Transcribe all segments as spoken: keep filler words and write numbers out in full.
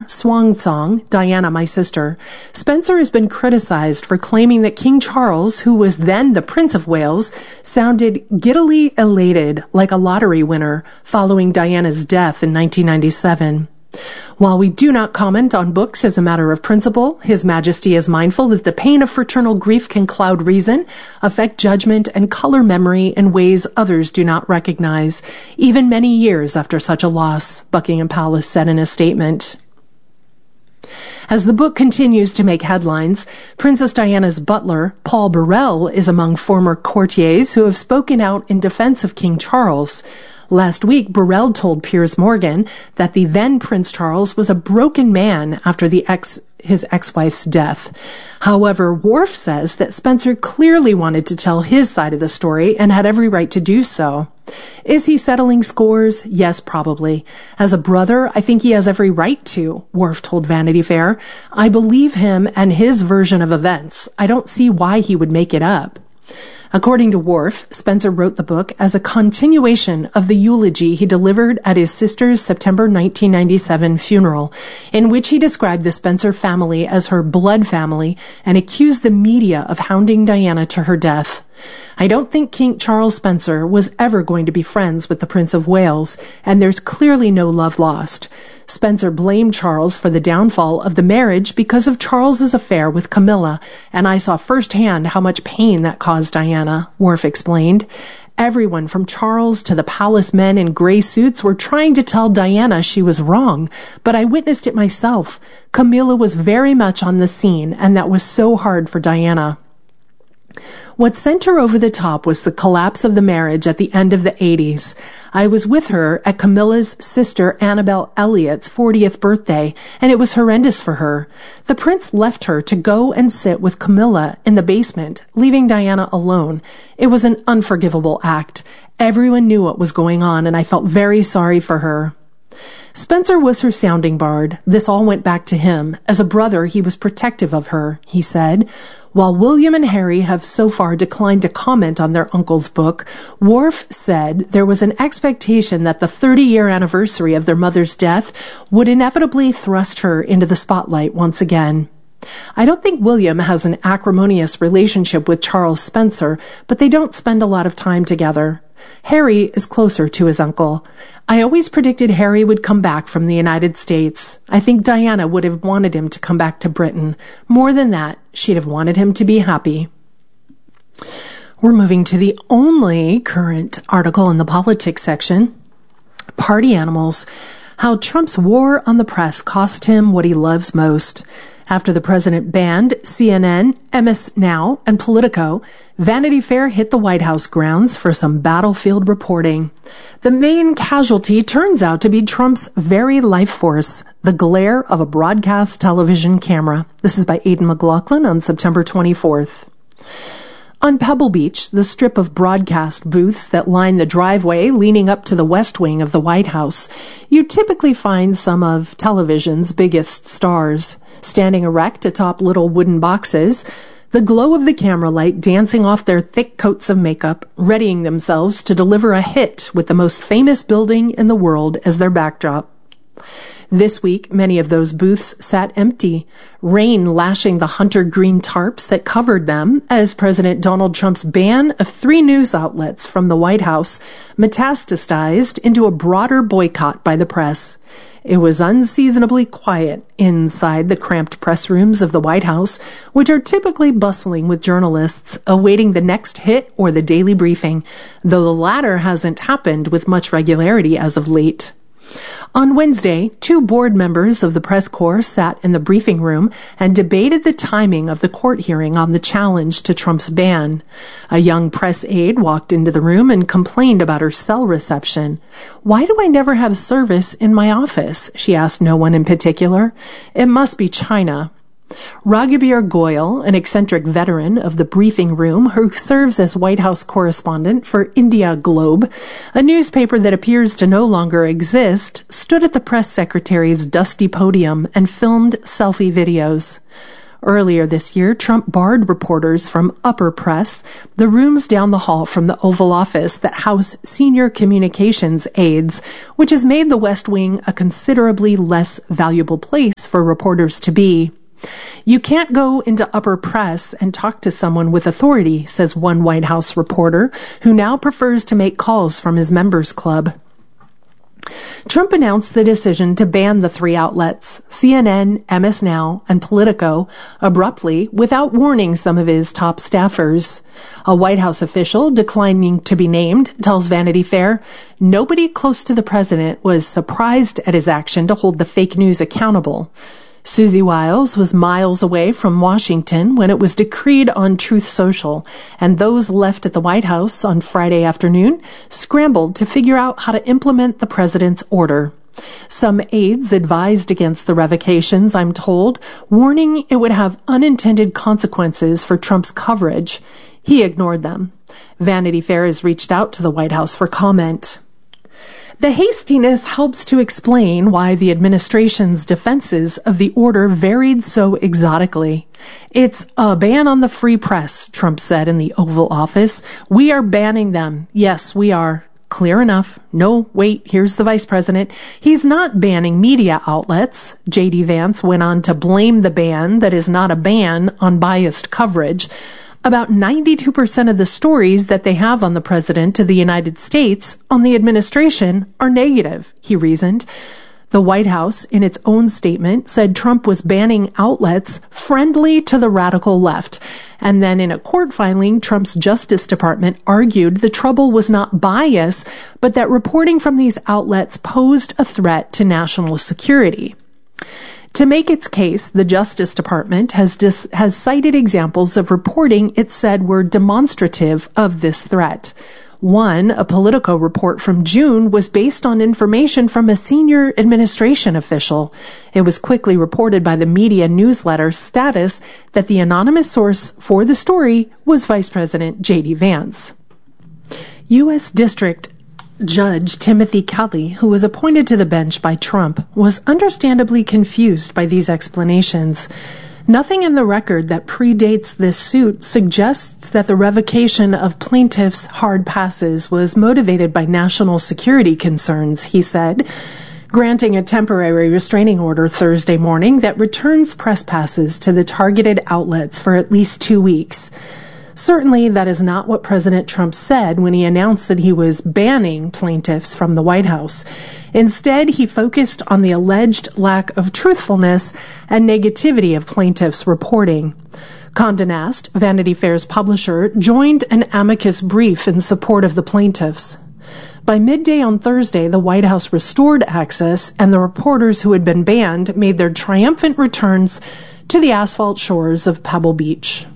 swan song, Diana, My Sister, Spencer has been criticized for claiming that King Charles, who was then the Prince of Wales, sounded giddily elated like a lottery winner following Diana's death in nineteen ninety-seven. While we do not comment on books as a matter of principle, His Majesty is mindful that the pain of fraternal grief can cloud reason, affect judgment, and color memory in ways others do not recognize, even many years after such a loss, Buckingham Palace said in a statement. As the book continues to make headlines, Princess Diana's butler, Paul Burrell, is among former courtiers who have spoken out in defense of King Charles. Last week, Burrell told Piers Morgan that the then Prince Charles was a broken man after the ex his ex-wife's death. However, Worf says that Spencer clearly wanted to tell his side of the story and had every right to do so. Is he settling scores? Yes, probably. As a brother, I think he has every right to, Worf told Vanity Fair. I believe him and his version of events. I don't see why he would make it up. According to Worf, Spencer wrote the book as a continuation of the eulogy he delivered at his sister's September nineteen ninety-seven funeral, in which he described the Spencer family as her blood family and accused the media of hounding Diana to her death. I don't think King Charles Spencer was ever going to be friends with the Prince of Wales, and there's clearly no love lost. Spencer blamed Charles for the downfall of the marriage because of Charles's affair with Camilla, and I saw firsthand how much pain that caused Diana, Worf explained. Everyone from Charles to the palace men in gray suits were trying to tell Diana she was wrong, but I witnessed it myself. Camilla was very much on the scene, and that was so hard for Diana. What sent her over the top was the collapse of the marriage at the end of the eighties. I was with her at Camilla's sister Annabelle Elliott's fortieth birthday, and it was horrendous for her. The prince left her to go and sit with Camilla in the basement, leaving Diana alone. It was an unforgivable act. Everyone knew what was going on, and I felt very sorry for her. Spencer was her sounding board. This all went back to him. As a brother, he was protective of her, he said. While William and Harry have so far declined to comment on their uncle's book, Worf said there was an expectation that the thirty-year anniversary of their mother's death would inevitably thrust her into the spotlight once again. I don't think William has an acrimonious relationship with Charles Spencer, but they don't spend a lot of time together. Harry is closer to his uncle. I always predicted Harry would come back from the United States. I think Diana would have wanted him to come back to Britain. More than that, she'd have wanted him to be happy. We're moving to the only current article in the politics section. Party animals. How Trump's war on the press cost him what he loves most. After the president banned C N N, M S Now, and Politico, Vanity Fair hit the White House grounds for some battlefield reporting. The main casualty turns out to be Trump's very life force, the glare of a broadcast television camera. This is by Aidan McLaughlin on September twenty-fourth. On Pebble Beach, the strip of broadcast booths that line the driveway leading up to the west wing of the White House, you typically find some of television's biggest stars. Standing erect atop little wooden boxes, the glow of the camera light dancing off their thick coats of makeup, readying themselves to deliver a hit with the most famous building in the world as their backdrop. This week, many of those booths sat empty, rain lashing the hunter green tarps that covered them as President Donald Trump's ban of three news outlets from the White House metastasized into a broader boycott by the press. It was unseasonably quiet inside the cramped press rooms of the White House, which are typically bustling with journalists awaiting the next hit or the daily briefing, though the latter hasn't happened with much regularity as of late. On Wednesday, two board members of the press corps sat in the briefing room and debated the timing of the court hearing on the challenge to Trump's ban. A young press aide walked into the room and complained about her cell reception. "Why do I never have service in my office?" she asked no one in particular. "It must be China." Raghubir Goyal, an eccentric veteran of the briefing room who serves as White House correspondent for India Globe, a newspaper that appears to no longer exist, stood at the press secretary's dusty podium and filmed selfie videos. Earlier this year, Trump barred reporters from upper press, the rooms down the hall from the Oval Office that house senior communications aides, which has made the West Wing a considerably less valuable place for reporters to be. You can't go into upper press and talk to someone with authority, says one White House reporter, who now prefers to make calls from his members club. Trump announced the decision to ban the three outlets, C N N, M S Now, and Politico, abruptly without warning some of his top staffers. A White House official, declining to be named, tells Vanity Fair, nobody close to the president was surprised at his action to hold the fake news accountable. Susie Wiles was miles away from Washington when it was decreed on Truth Social, and those left at the White House on Friday afternoon scrambled to figure out how to implement the president's order. Some aides advised against the revocations, I'm told, warning it would have unintended consequences for Trump's coverage. He ignored them. Vanity Fair has reached out to the White House for comment. The hastiness helps to explain why the administration's defenses of the order varied so exotically. It's a ban on the free press, Trump said in the Oval Office. We are banning them. Yes, we are. Clear enough. No, wait, here's the vice president. He's not banning media outlets. J D Vance went on to blame the ban that is not a ban on biased coverage. About ninety-two percent of the stories that they have on the President of the United States on the administration are negative, he reasoned. The White House, in its own statement, said Trump was banning outlets friendly to the radical left. And then in a court filing, Trump's Justice Department argued the trouble was not bias, but that reporting from these outlets posed a threat to national security. To make its case, the Justice Department has dis- has cited examples of reporting it said were demonstrative of this threat. One, a Politico report from June, was based on information from a senior administration official. It was quickly reported by the media newsletter Status that the anonymous source for the story was Vice President J D Vance. U S District Judge Timothy Kelly, who was appointed to the bench by Trump, was understandably confused by these explanations. Nothing in the record that predates this suit suggests that the revocation of plaintiffs' hard passes was motivated by national security concerns, he said, granting a temporary restraining order Thursday morning that returns press passes to the targeted outlets for at least two weeks. Certainly, that is not what President Trump said when he announced that he was banning plaintiffs from the White House. Instead, he focused on the alleged lack of truthfulness and negativity of plaintiffs' reporting. Condé Nast, Vanity Fair's publisher, joined an amicus brief in support of the plaintiffs. By midday on Thursday, the White House restored access, and the reporters who had been banned made their triumphant returns to the asphalt shores of Pebble Beach.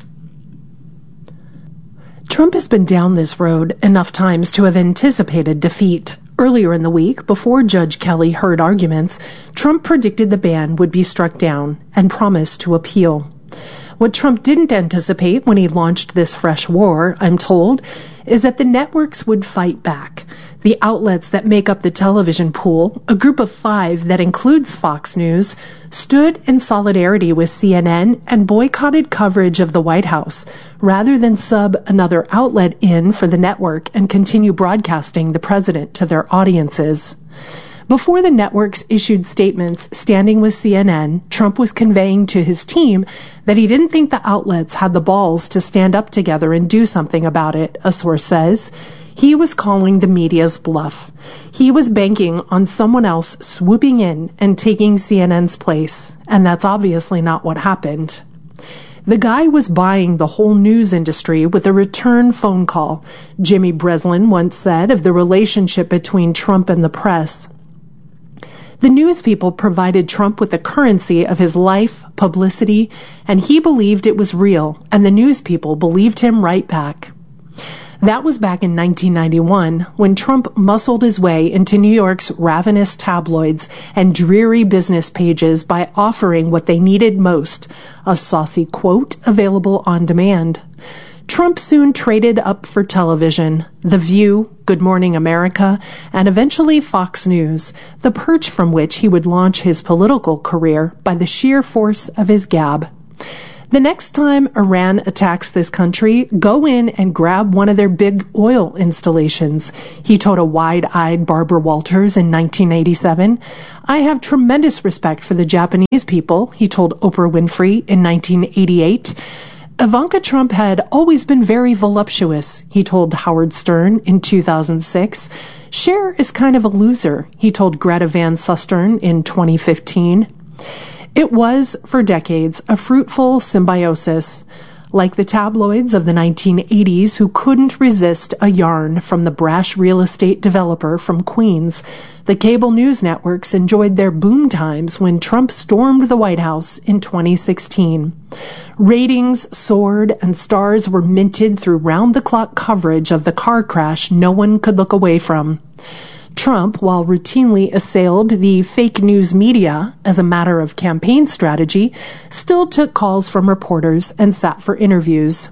Trump has been down this road enough times to have anticipated defeat. Earlier in the week, before Judge Kelly heard arguments, Trump predicted the ban would be struck down and promised to appeal. What Trump didn't anticipate when he launched this fresh war, I'm told, is that the networks would fight back. The outlets that make up the television pool, a group of five that includes Fox News, stood in solidarity with C N N and boycotted coverage of the White House, rather than sub another outlet in for the network and continue broadcasting the president to their audiences. Before the networks issued statements standing with C N N, Trump was conveying to his team that he didn't think the outlets had the balls to stand up together and do something about it, a source says. He was calling the media's bluff. He was banking on someone else swooping in and taking C N N's place, and that's obviously not what happened. The guy was buying the whole news industry with a return phone call, Jimmy Breslin once said of the relationship between Trump and the press. The news people provided Trump with the currency of his life, publicity, and he believed it was real, and the news people believed him right back. That was back in nineteen ninety-one, when Trump muscled his way into New York's ravenous tabloids and dreary business pages by offering what they needed most, a saucy quote available on demand. Trump soon traded up for television, The View, Good Morning America, and eventually Fox News, the perch from which he would launch his political career by the sheer force of his gab. The next time Iran attacks this country, go in and grab one of their big oil installations, he told a wide-eyed Barbara Walters in nineteen eighty-seven. I have tremendous respect for the Japanese people, he told Oprah Winfrey in nineteen eighty-eight. Ivanka Trump had always been very voluptuous, he told Howard Stern in two thousand six. Cher is kind of a loser, he told Greta Van Susteren in twenty fifteen. It was, for decades, a fruitful symbiosis. Like the tabloids of the nineteen eighties who couldn't resist a yarn from the brash real estate developer from Queens, the cable news networks enjoyed their boom times when Trump stormed the White House in twenty sixteen. Ratings soared and stars were minted through round-the-clock coverage of the car crash no one could look away from. Trump, while routinely assailed the fake news media as a matter of campaign strategy, still took calls from reporters and sat for interviews.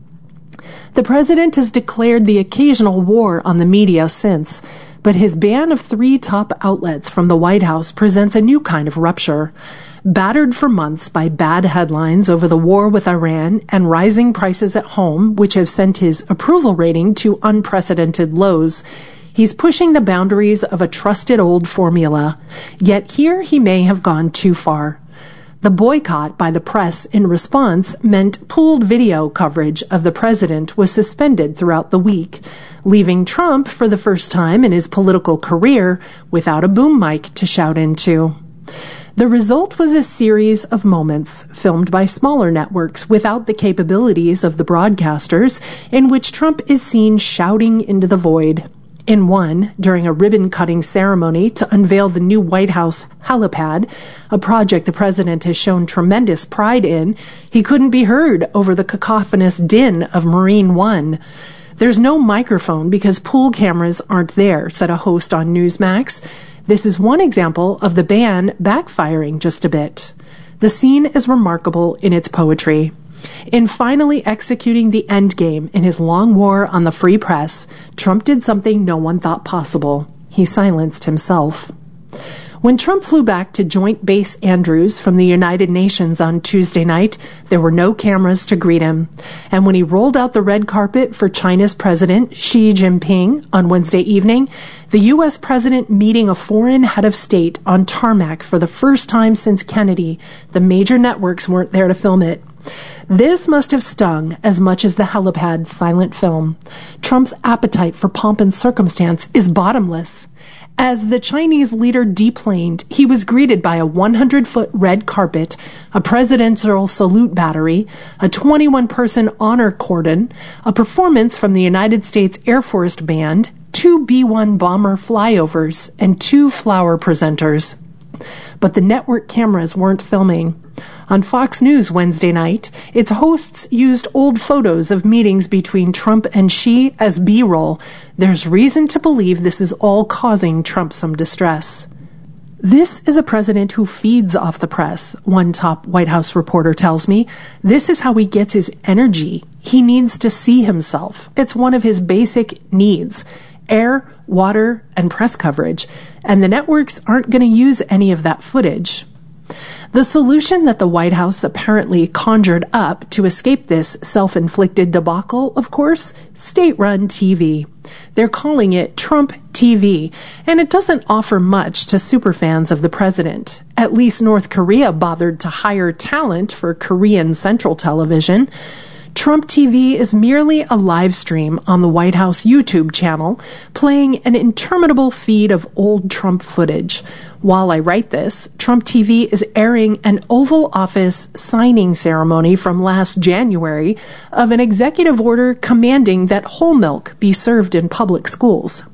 The president has declared the occasional war on the media since, but his ban of three top outlets from the White House presents a new kind of rupture. Battered for months by bad headlines over the war with Iran and rising prices at home, which have sent his approval rating to unprecedented lows, he's pushing the boundaries of a trusted old formula, yet here he may have gone too far. The boycott by the press in response meant pooled video coverage of the president was suspended throughout the week, leaving Trump, for the first time in his political career, without a boom mic to shout into. The result was a series of moments filmed by smaller networks without the capabilities of the broadcasters, in which Trump is seen shouting into the void. In one, during a ribbon-cutting ceremony to unveil the new White House helipad, a project the president has shown tremendous pride in, he couldn't be heard over the cacophonous din of Marine One. There's no microphone because pool cameras aren't there, said a host on Newsmax. This is one example of the ban backfiring just a bit. The scene is remarkable in its poetry. In finally executing the endgame in his long war on the free press, Trump did something no one thought possible. He silenced himself. When Trump flew back to Joint Base Andrews from the United Nations on Tuesday night, there were no cameras to greet him. And when he rolled out the red carpet for China's President Xi Jinping on Wednesday evening, the U S president meeting a foreign head of state on tarmac for the first time since Kennedy, the major networks weren't there to film it. This must have stung as much as the helipad silent film. Trump's appetite for pomp and circumstance is bottomless. As the Chinese leader deplaned, he was greeted by a one hundred foot red carpet, a presidential salute battery, a twenty-one person honor cordon, a performance from the United States Air Force Band, two B one bomber flyovers, and two flower presenters. But the network cameras weren't filming. On Fox News Wednesday night, its hosts used old photos of meetings between Trump and Xi as B-roll. There's reason to believe this is all causing Trump some distress. This is a president who feeds off the press, one top White House reporter tells me. This is how he gets his energy. He needs to see himself. It's one of his basic needs. Air, water, and press coverage. And the networks aren't going to use any of that footage. The solution that the White House apparently conjured up to escape this self-inflicted debacle, of course, state-run T V. They're calling it Trump T V, and it doesn't offer much to superfans of the president. At least North Korea bothered to hire talent for Korean Central Television. Trump T V is merely a live stream on the White House YouTube channel, playing an interminable feed of old Trump footage. While I write this, Trump T V is airing an Oval Office signing ceremony from last January of an executive order commanding that whole milk be served in public schools.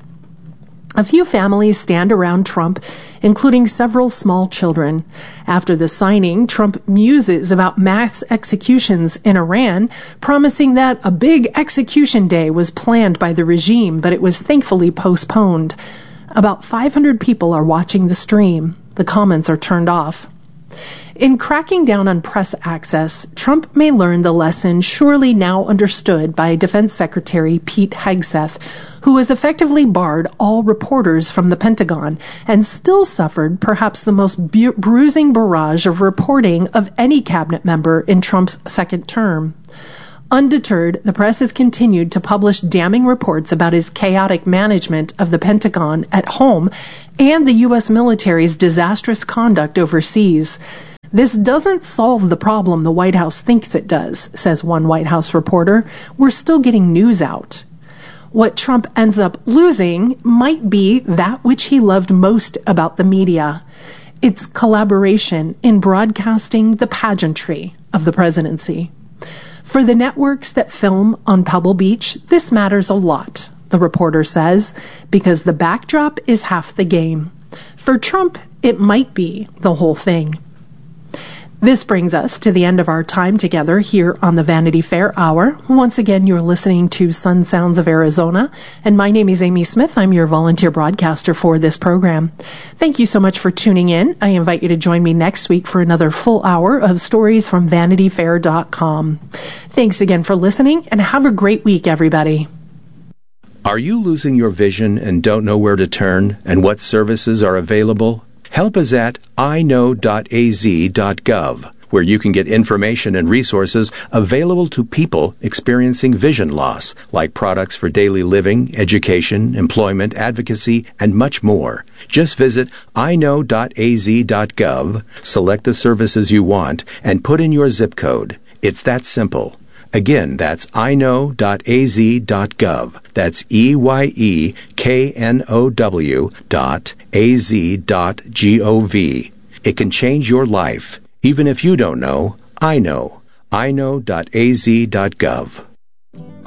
A few families stand around Trump, including several small children. After the signing, Trump muses about mass executions in Iran, promising that a big execution day was planned by the regime, but it was thankfully postponed. About five hundred people are watching the stream. The comments are turned off. In cracking down on press access, Trump may learn the lesson surely now understood by Defense Secretary Pete Hegseth, who has effectively barred all reporters from the Pentagon and still suffered perhaps the most bu- bruising barrage of reporting of any cabinet member in Trump's second term. Undeterred, the press has continued to publish damning reports about his chaotic management of the Pentagon at home and the U S military's disastrous conduct overseas. This doesn't solve the problem the White House thinks it does, says one White House reporter. We're still getting news out. What Trump ends up losing might be that which he loved most about the media. It's collaboration in broadcasting the pageantry of the presidency. For the networks that film on Pebble Beach, this matters a lot, the reporter says, because the backdrop is half the game. For Trump, it might be the whole thing. This brings us to the end of our time together here on the Vanity Fair Hour. Once again, you're listening to Sun Sounds of Arizona, and my name is Amy Smith. I'm your volunteer broadcaster for this program. Thank you so much for tuning in. I invite you to join me next week for another full hour of stories from vanity fair dot com. Thanks again for listening, and have a great week, everybody. Are you losing your vision and don't know where to turn and what services are available? Help is at i know dot a z dot gov, where you can get information and resources available to people experiencing vision loss, like products for daily living, education, employment, advocacy, and much more. Just visit i know dot a z dot gov, select the services you want, and put in your zip code. It's that simple. Again, that's i know dot a z dot gov. That's E Y E K N O W dot A Z dot G O V. It can change your life. Even if you don't know, I know. i know dot a z dot gov.